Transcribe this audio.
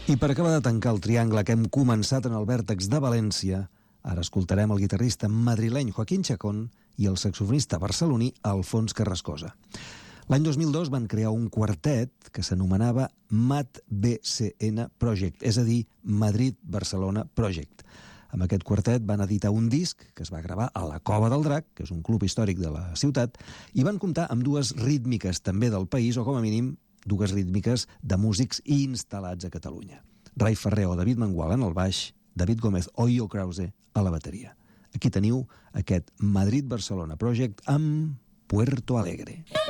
I per acabar de tancar el triangle que hem començat en el vèrtex de València, ara escoltarem el guitarrista madrileny Joaquín Chacón i el saxofonista barceloní Alfons Carrascosa. L'any 2002 van crear un quartet que s'anomenava MAD-BCN Project, és a dir, Madrid-Barcelona Project. Amb aquest quartet van editar un disc que es va gravar a la Cova del Drac, que és un club històric de la ciutat, i van comptar amb dues rítmiques també del país, o com a mínim dues rítmiques de músics instal·lats a Catalunya. Rai Ferrer o David Mangual en el baix, David Gómez o Io Krause a la bateria. Aquí teniu aquest Madrid-Barcelona Project amb Puerto Alegre.